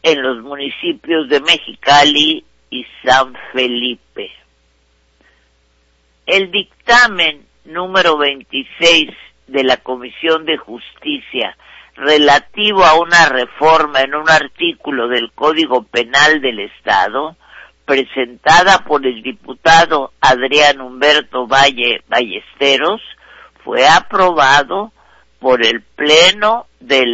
en los municipios de Mexicali y San Felipe. El dictamen número 26 de la Comisión de Justicia relativo a una reforma en un artículo del Código Penal del Estado, presentada por el diputado Adrián Humberto Valle Ballesteros, fue aprobado por el Pleno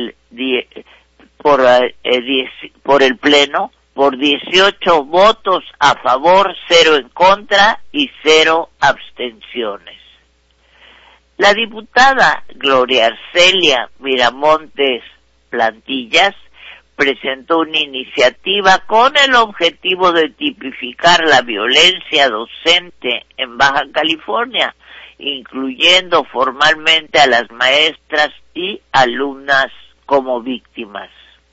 por 18 votos a favor, 0 en contra y 0 abstenciones. La diputada Gloria Arcelia Miramontes Plantillas presentó una iniciativa con el objetivo de tipificar la violencia docente en Baja California, incluyendo formalmente a las maestras y alumnas como víctimas.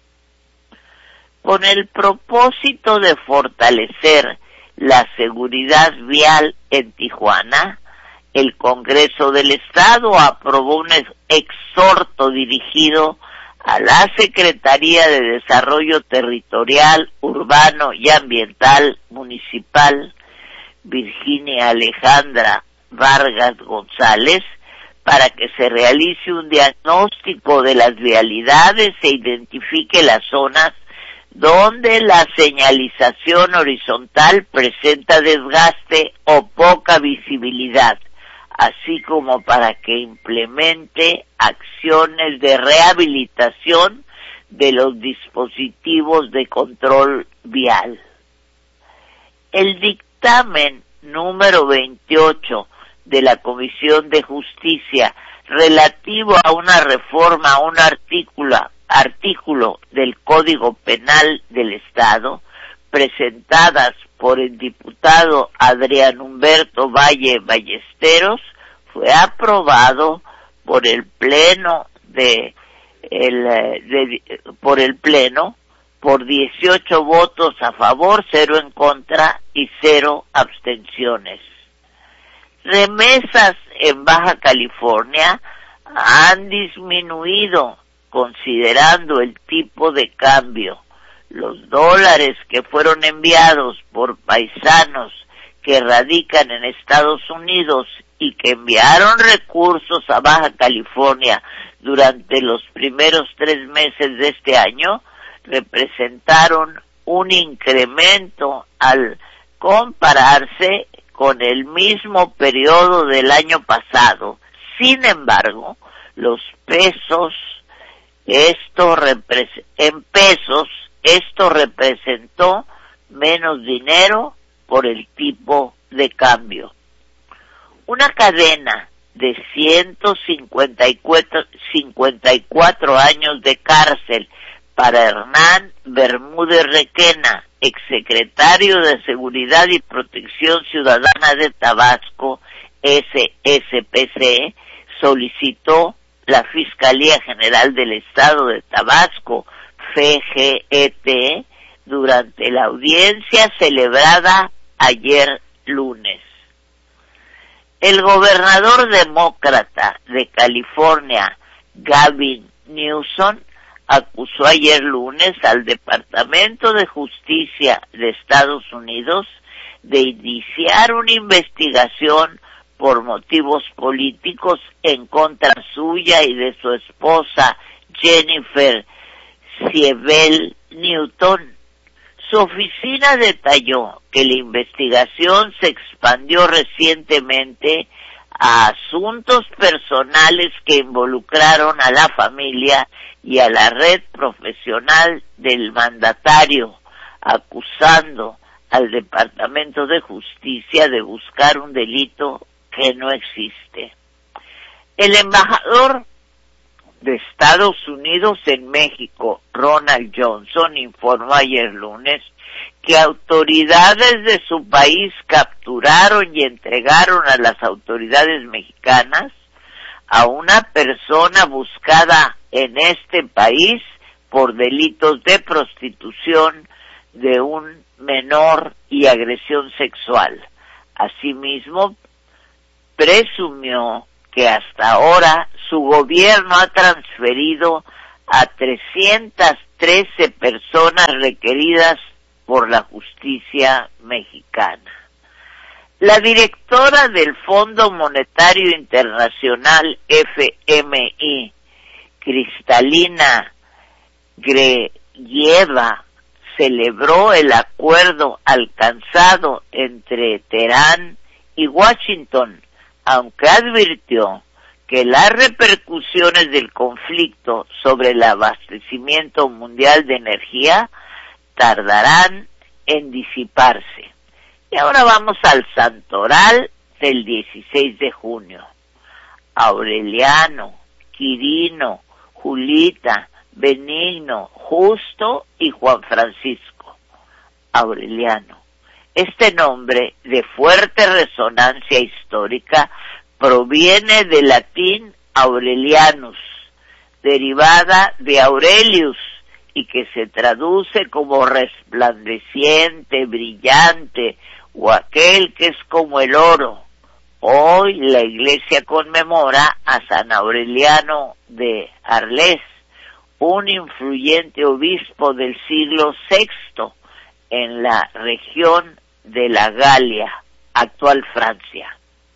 Con el propósito de fortalecer la seguridad vial en Tijuana, el Congreso del Estado aprobó un exhorto dirigido a la Secretaría de Desarrollo Territorial, Urbano y Ambiental Municipal, Virginia Alejandra Vargas González, para que se realice un diagnóstico de las vialidades e identifique las zonas donde la señalización horizontal presenta desgaste o poca visibilidad, así como para que implemente acciones de rehabilitación de los dispositivos de control vial. El dictamen número 28 de la Comisión de Justicia relativo a una reforma a un artículo del Código Penal del Estado, presentadas por el diputado Adrián Humberto Valle Ballesteros, fue aprobado por el Pleno por 18 votos a favor, 0 en contra y 0 abstenciones. Remesas en Baja California han disminuido considerando el tipo de cambio. Los dólares que fueron enviados por paisanos que radican en Estados Unidos y que enviaron recursos a Baja California durante los primeros 3 meses de este año representaron un incremento al compararse con el mismo periodo del año pasado. Sin embargo, los pesos, esto representó menos dinero por el tipo de cambio. Una cadena de 154 años de cárcel para Hernán Bermúdez Requena, exsecretario de Seguridad y Protección Ciudadana de Tabasco, SSPC, solicitó la Fiscalía General del Estado de Tabasco, FGET, durante la audiencia celebrada ayer lunes. El gobernador demócrata de California, Gavin Newsom, acusó ayer lunes al Departamento de Justicia de Estados Unidos de iniciar una investigación por motivos políticos en contra suya y de su esposa Jennifer Siebel Newton. Su oficina detalló que la investigación se expandió recientemente a asuntos personales que involucraron a la familia y a la red profesional del mandatario, acusando al Departamento de Justicia de buscar un delito que no existe. El embajador de Estados Unidos en México, Ronald Johnson, informó ayer lunes que autoridades de su país capturaron y entregaron a las autoridades mexicanas a una persona buscada en este país por delitos de prostitución de un menor y agresión sexual. Asimismo, presumió que hasta ahora su gobierno ha transferido a 300 13 personas requeridas por la justicia mexicana. La directora del Fondo Monetario Internacional, FMI, Kristalina Georgieva, celebró el acuerdo alcanzado entre Teherán y Washington, aunque advirtió que las repercusiones del conflicto sobre el abastecimiento mundial de energía tardarán en disiparse. Y ahora vamos al santoral del 16 de junio. Aureliano, Quirino, Julita, Benigno, Justo y Juan Francisco. Aureliano. Este nombre, de fuerte resonancia histórica, proviene del latín Aurelianus, derivada de Aurelius, y que se traduce como resplandeciente, brillante, o aquel que es como el oro. Hoy la Iglesia conmemora a San Aureliano de Arles, un influyente obispo del siglo VI en la región de la Galia, actual Francia.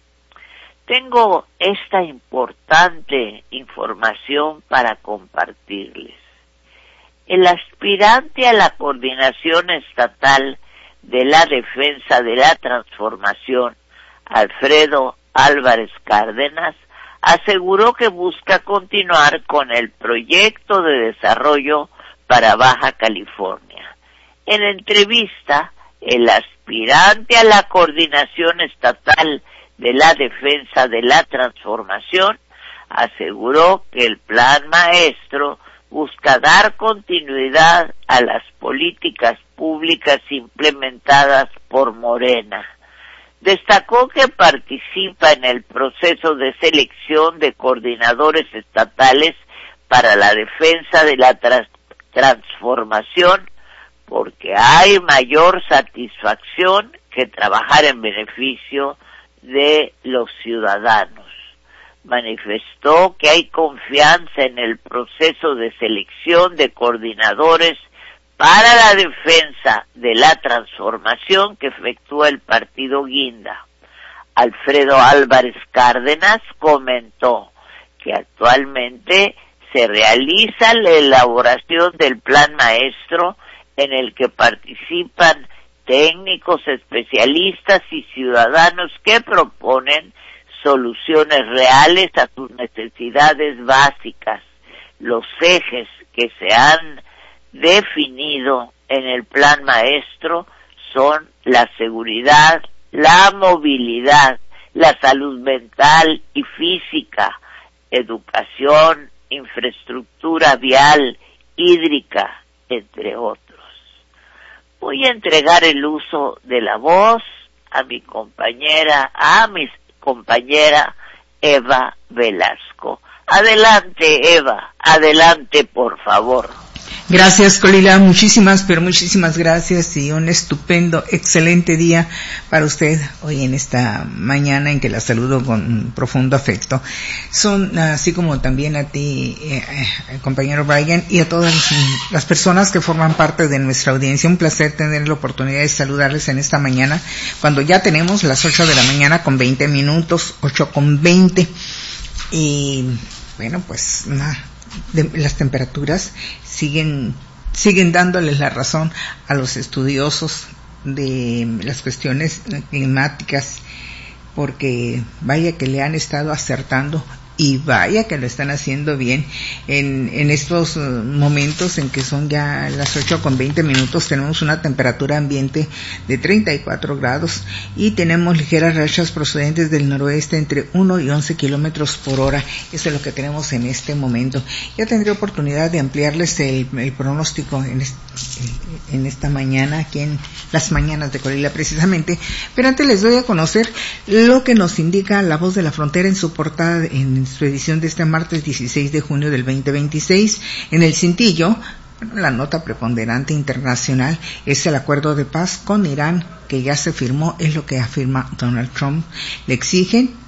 Tengo esta importante información para compartirles. El aspirante a la coordinación estatal de la defensa de la transformación, Alfredo Álvarez Cárdenas, aseguró que busca continuar con el proyecto de desarrollo para Baja California. En entrevista, el aspirante a la coordinación estatal de la defensa de la transformación aseguró que el plan maestro busca dar continuidad a las políticas públicas implementadas por Morena. Destacó que participa en el proceso de selección de coordinadores estatales para la defensa de la transformación porque hay mayor satisfacción que trabajar en beneficio de los ciudadanos. Manifestó que hay confianza en el proceso de selección de coordinadores para la defensa de la transformación que efectúa el partido Guinda. Alfredo Álvarez Cárdenas comentó que actualmente se realiza la elaboración del plan maestro en el que participan técnicos, especialistas y ciudadanos que proponen soluciones reales a sus necesidades básicas. Los ejes que se han definido en el plan maestro son la seguridad, la movilidad, la salud mental y física, educación, infraestructura vial, hídrica, entre otros. Voy a entregar el uso de la voz a mi compañera Eva Velasco. Adelante, Eva, adelante, por favor. Gracias, Colila, muchísimas gracias y un estupendo, excelente día para usted hoy en esta mañana en que la saludo con profundo afecto. Son, así como también a ti, compañero Brian, y a todas las personas que forman parte de nuestra audiencia, un placer tener la oportunidad de saludarles en esta mañana, cuando ya tenemos las 8 de la mañana con 20 minutos, 8:20, y bueno, pues las temperaturas siguen dándoles la razón a los estudiosos de las cuestiones climáticas, porque vaya que le han estado acertando y vaya que lo están haciendo bien en estos momentos en que son ya las 8:20. Tenemos una temperatura ambiente de 34 grados y tenemos ligeras rachas procedentes del noroeste entre 1 y 11 kilómetros por hora. Eso es lo que tenemos en este momento. Ya tendré oportunidad de ampliarles el pronóstico en esta mañana, aquí en las mañanas de Colila precisamente, pero antes les doy a conocer lo que nos indica La Voz de la Frontera en su portada, en su edición de este martes 16 de junio del 2026. En el cintillo, la nota preponderante internacional es el acuerdo de paz con Irán que ya se firmó, es lo que afirma Donald Trump. Le exigen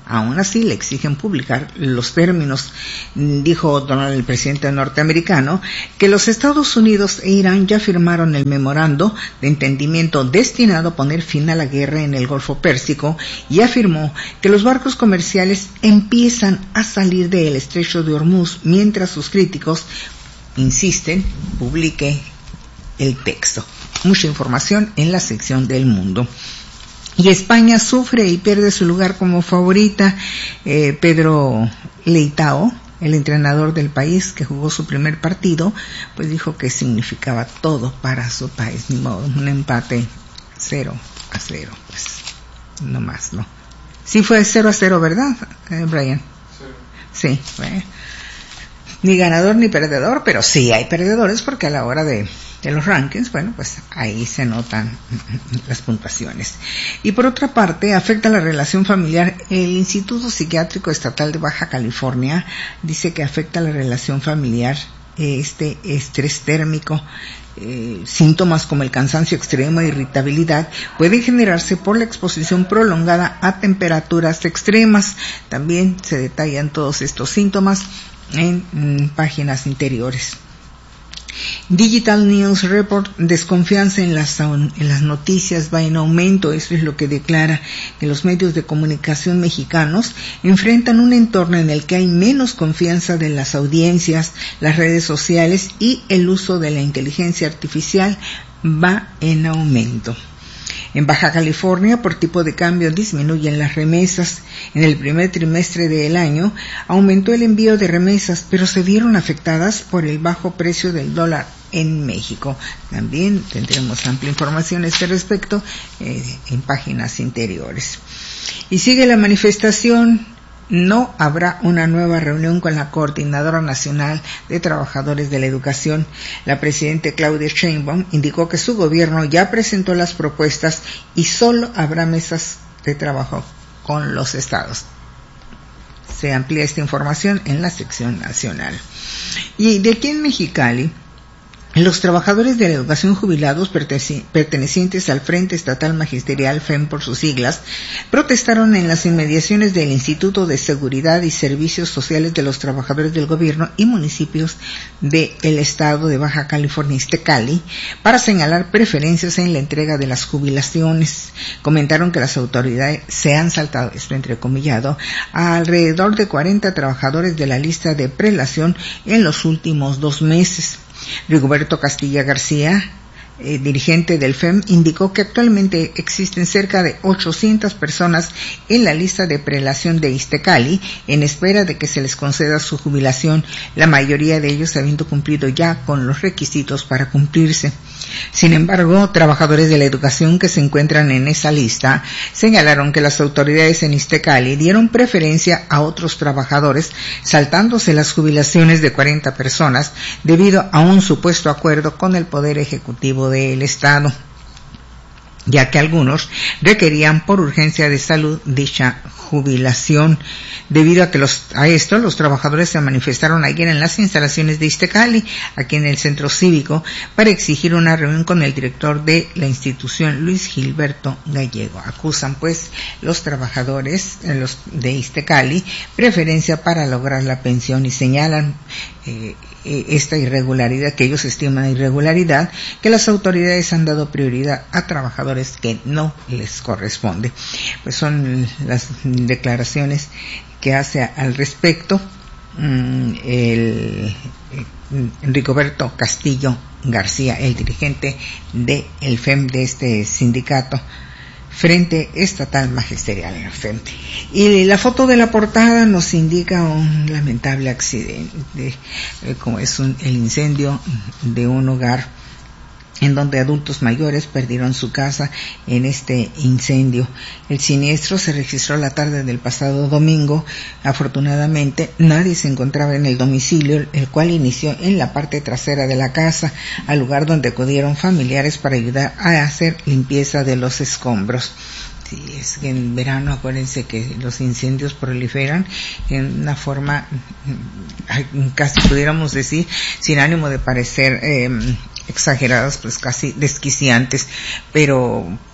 Aún así le exigen publicar los términos. Dijo Donald, el presidente norteamericano, que los Estados Unidos e Irán ya firmaron el memorando de entendimiento destinado a poner fin a la guerra en el Golfo Pérsico, y afirmó que los barcos comerciales empiezan a salir del estrecho de Hormuz, mientras sus críticos insisten, publique el texto. Mucha información en la sección del mundo. Y España sufre y pierde su lugar como favorita. Pedro Leitao, el entrenador del país que jugó su primer partido, pues dijo que significaba todo para su país. Ni modo, un empate 0-0, pues no más, ¿no? Sí fue 0-0, ¿verdad, Brian? Sí, bueno. Ni ganador ni perdedor, pero sí hay perdedores, porque a la hora de los rankings, bueno, pues ahí se notan las puntuaciones. Y por otra parte, afecta la relación familiar. El Instituto Psiquiátrico Estatal de Baja California dice que afecta la relación familiar este estrés térmico. Síntomas como el cansancio extremo e irritabilidad pueden generarse por la exposición prolongada a temperaturas extremas. También se detallan todos estos síntomas en páginas interiores. Digital News Report: desconfianza en las noticias va en aumento. Eso es lo que declara, que los medios de comunicación mexicanos enfrentan un entorno en el que hay menos confianza de las audiencias, las redes sociales y el uso de la inteligencia artificial va en aumento. En Baja California, por tipo de cambio, disminuyen las remesas. En el primer trimestre del año aumentó el envío de remesas, pero se vieron afectadas por el bajo precio del dólar en México. También tendremos amplia información a este respecto en páginas interiores. Y sigue la manifestación. No habrá una nueva reunión con la Coordinadora Nacional de Trabajadores de la Educación. La presidenta Claudia Sheinbaum indicó que su gobierno ya presentó las propuestas y solo habrá mesas de trabajo con los estados. Se amplía esta información en la sección nacional. Y de aquí en Mexicali, los trabajadores de la educación jubilados pertenecientes al Frente Estatal Magisterial, FEM por sus siglas, protestaron en las inmediaciones del Instituto de Seguridad y Servicios Sociales de los Trabajadores del Gobierno y Municipios del Estado de Baja California, Iztecali, para señalar preferencias en la entrega de las jubilaciones. Comentaron que las autoridades se han saltado, esto entrecomillado, a alrededor de 40 trabajadores de la lista de prelación en los últimos 2 meses. Rigoberto Castilla García, dirigente del FEM, indicó que actualmente existen cerca de 800 personas en la lista de prelación de Iztecali en espera de que se les conceda su jubilación, la mayoría de ellos habiendo cumplido ya con los requisitos para cumplirse. Sin embargo, trabajadores de la educación que se encuentran en esa lista señalaron que las autoridades en Iztecali dieron preferencia a otros trabajadores, saltándose las jubilaciones de 40 personas debido a un supuesto acuerdo con el Poder Ejecutivo del Estado, ya que algunos requerían por urgencia de salud dicha jubilación. Debido a esto, los trabajadores se manifestaron ayer en las instalaciones de Iztecali, aquí en el Centro Cívico, para exigir una reunión con el director de la institución, Luis Gilberto Gallego. Acusan, pues, los trabajadores de Iztecali preferencia para lograr la pensión y señalan esta irregularidad, que ellos estiman irregularidad, que las autoridades han dado prioridad a trabajadores que no les corresponde. Pues son las declaraciones que hace al respecto el Rigoberto Castillo García, el dirigente del FEM, de este sindicato Frente Estatal Magisterial, el FEM. Y la foto de la portada nos indica un lamentable accidente, como es el incendio de un hogar en donde adultos mayores perdieron su casa en este incendio. El siniestro se registró la tarde del pasado domingo. Afortunadamente, nadie se encontraba en el domicilio, el cual inició en la parte trasera de la casa, al lugar donde acudieron familiares para ayudar a hacer limpieza de los escombros. Sí, es que en verano acuérdense que los incendios proliferan en una forma, casi pudiéramos decir, sin ánimo de parecer exageradas, pues casi desquiciantes, pero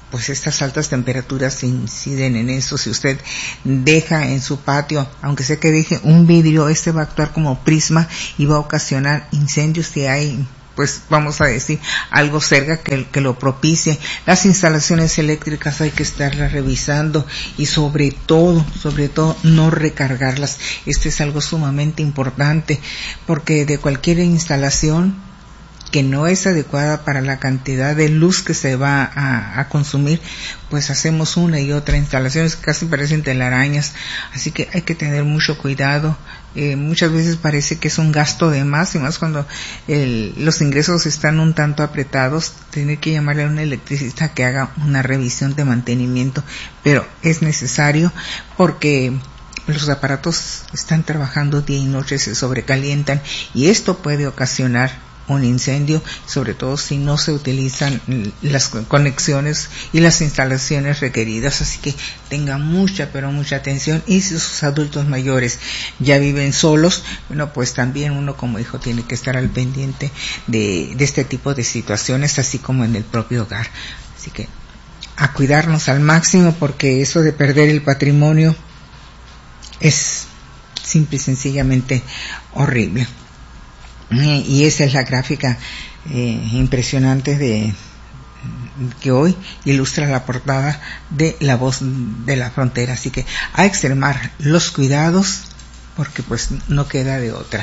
pues estas altas temperaturas inciden en eso. Si usted deja en su patio, aunque sea que deje un vidrio, este va a actuar como prisma y va a ocasionar incendios si hay, pues vamos a decir, algo cerca que lo propicie. Las instalaciones eléctricas hay que estarlas revisando y sobre todo no recargarlas. Esto es algo sumamente importante, porque de cualquier instalación que no es adecuada para la cantidad de luz que se va a consumir, pues hacemos una y otra instalaciones que casi parecen telarañas, así que hay que tener mucho cuidado. Muchas veces parece que es un gasto de más, y más cuando los ingresos están un tanto apretados, tener que llamarle a un electricista que haga una revisión de mantenimiento, pero es necesario porque los aparatos están trabajando día y noche, se sobrecalientan y esto puede ocasionar un incendio, sobre todo si no se utilizan las conexiones y las instalaciones requeridas. Así que tenga mucha, pero mucha atención. Y si sus adultos mayores ya viven solos, bueno, pues también uno como hijo tiene que estar al pendiente de este tipo de situaciones, así como en el propio hogar. Así que a cuidarnos al máximo, porque eso de perder el patrimonio es simple y sencillamente horrible. Y esa es la gráfica impresionante que hoy ilustra la portada de La Voz de la Frontera. Así que a extremar los cuidados, porque pues no queda de otra.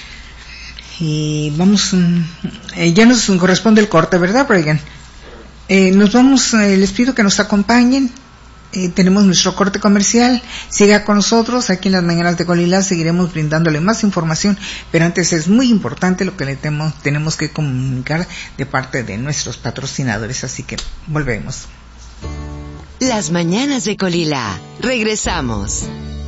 Y vamos, ya nos corresponde el corte, ¿verdad, Brian? Nos vamos, les pido que nos acompañen. Tenemos nuestro corte comercial. Siga con nosotros aquí en las mañanas de Colila. Seguiremos brindándole más información, pero antes es muy importante lo que le tenemos que comunicar de parte de nuestros patrocinadores, así que volvemos. Las mañanas de Colila. Regresamos.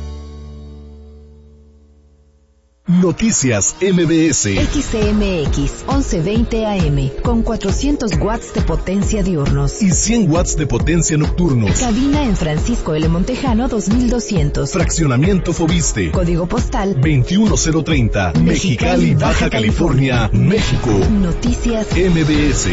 Noticias MBS. XCMX 1120 AM con 400 watts de potencia diurnos y 100 watts de potencia nocturnos. Cabina en Francisco L. Montejano 2200. Fraccionamiento Fobiste. Código postal 21030. Mexicali, Baja California, México. Noticias MBS.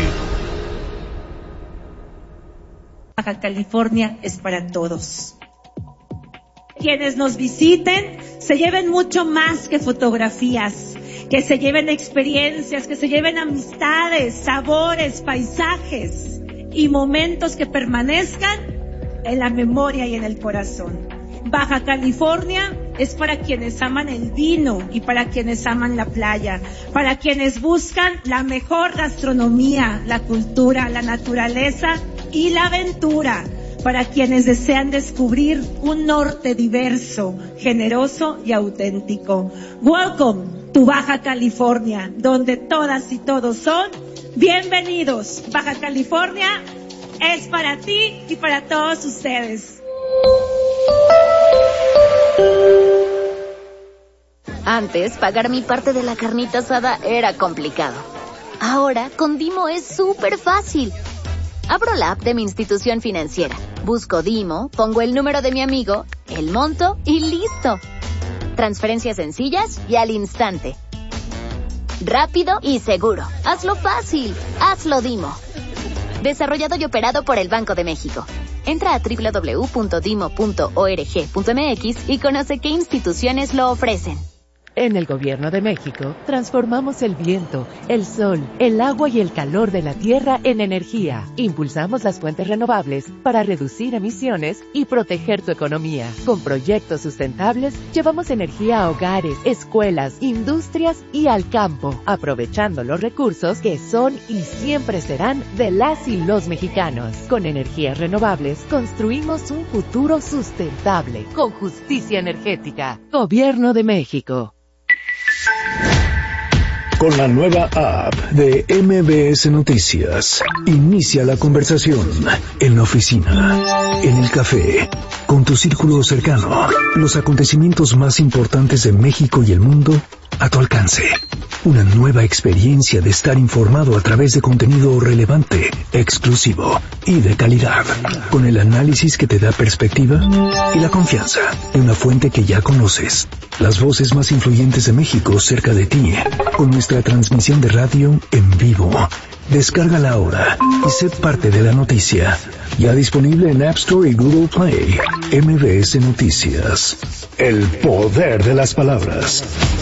Baja California es para todos. Quienes nos visiten se lleven mucho más que fotografías, que se lleven experiencias, que se lleven amistades, sabores, paisajes y momentos que permanezcan en la memoria y en el corazón. Baja California es para quienes aman el vino y para quienes aman la playa, para quienes buscan la mejor gastronomía, la cultura, la naturaleza y la aventura, para quienes desean descubrir un norte diverso, generoso y auténtico. Welcome to Baja California, donde todas y todos son bienvenidos. Baja California es para ti y para todos ustedes. Antes, pagar mi parte de la carnita asada era complicado. Ahora, con Dimo es súper fácil. Abro la app de mi institución financiera, busco Dimo, pongo el número de mi amigo, el monto y listo. Transferencias sencillas y al instante. Rápido y seguro. Hazlo fácil. Hazlo Dimo. Desarrollado y operado por el Banco de México. Entra a www.dimo.org.mx y conoce qué instituciones lo ofrecen. En el Gobierno de México, transformamos el viento, el sol, el agua y el calor de la tierra en energía. Impulsamos las fuentes renovables para reducir emisiones y proteger tu economía. Con proyectos sustentables, llevamos energía a hogares, escuelas, industrias y al campo, aprovechando los recursos que son y siempre serán de las y los mexicanos. Con energías renovables, construimos un futuro sustentable, con justicia energética. Gobierno de México. Con la nueva app de MBS Noticias, inicia la conversación en la oficina, en el café, con tu círculo cercano. Los acontecimientos más importantes de México y el mundo a tu alcance. Una nueva experiencia de estar informado a través de contenido relevante, exclusivo y de calidad. Con el análisis que te da perspectiva y la confianza de una fuente que ya conoces. Las voces más influyentes de México cerca de ti. Con nuestra transmisión de radio en vivo. Descárgala ahora y sé parte de la noticia. Ya disponible en App Store y Google Play. MBS Noticias. El poder de las palabras.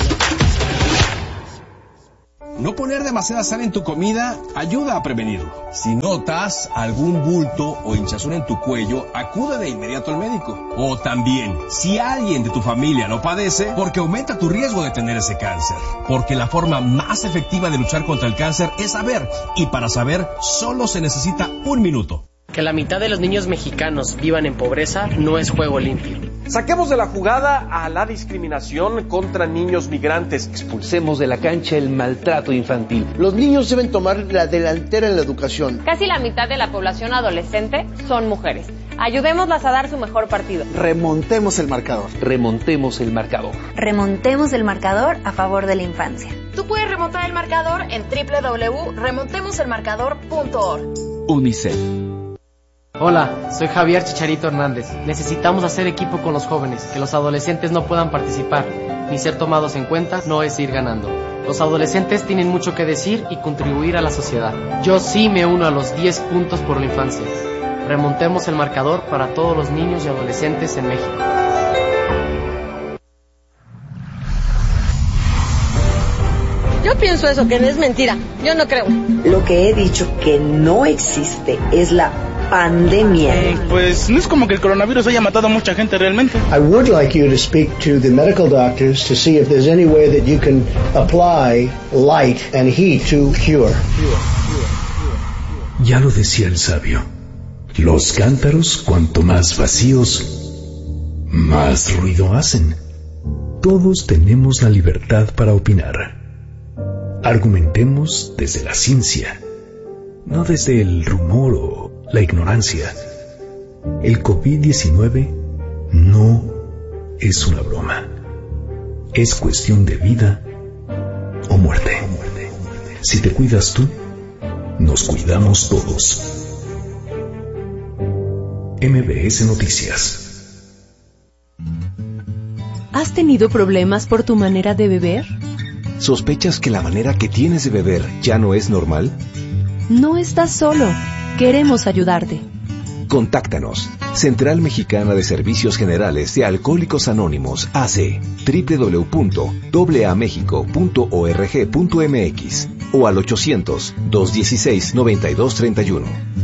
No poner demasiada sal en tu comida ayuda a prevenirlo. Si notas algún bulto o hinchazón en tu cuello, acude de inmediato al médico. O también, si alguien de tu familia lo padece, porque aumenta tu riesgo de tener ese cáncer. Porque la forma más efectiva de luchar contra el cáncer es saber. Y para saber, solo se necesita 1 minuto. Que la mitad de los niños mexicanos vivan en pobreza no es juego limpio. Saquemos de la jugada a la discriminación contra niños migrantes. Expulsemos de la cancha el maltrato infantil. Los niños deben tomar la delantera en la educación. Casi la mitad de la población adolescente son mujeres. Ayudémoslas a dar su mejor partido. Remontemos el marcador. Remontemos el marcador. Remontemos el marcador a favor de la infancia. Tú puedes remontar el marcador en www.remontemoselmarcador.org. UNICEF. Hola, soy Javier Chicharito Hernández. Necesitamos hacer equipo con los jóvenes, que los adolescentes no puedan participar, ni ser tomados en cuenta no es ir ganando. Los adolescentes tienen mucho que decir y contribuir a la sociedad. Yo sí me uno a los 10 puntos por la infancia. Remontemos el marcador para todos los niños y adolescentes en México. Yo pienso eso, que es mentira. Yo no creo. Lo que he dicho que no existe es la pandemia. Pues no es como que el coronavirus haya matado a mucha gente realmente. I would like you to speak to the medical doctors to see if there's any way that you can apply light and heat to cure. Ya lo decía el sabio. Los cántaros, cuanto más vacíos, más ruido hacen. Todos tenemos la libertad para opinar. Argumentemos desde la ciencia, no desde el rumor o la ignorancia. El COVID-19 no es una broma. Es cuestión de vida o muerte. Si te cuidas tú, nos cuidamos todos. MBS Noticias. ¿Has tenido problemas por tu manera de beber? ¿Sospechas que la manera que tienes de beber ya no es normal? No estás solo. Queremos ayudarte. Contáctanos. Central Mexicana de Servicios Generales de Alcohólicos Anónimos, AC, www.aamexico.org.mx o al 800-216-9231.